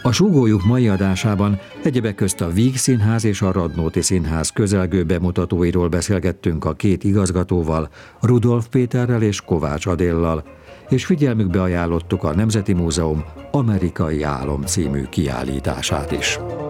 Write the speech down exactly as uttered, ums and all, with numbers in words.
A Súgójuk mai adásában egyebek közt a Víg Színház és a Radnóti Színház közelgő bemutatóiról beszélgettünk a két igazgatóval, Rudolf Péterrel és Kovács Adéllal, és figyelmükbe ajánlottuk a Nemzeti Múzeum Amerikai Álom című kiállítását is.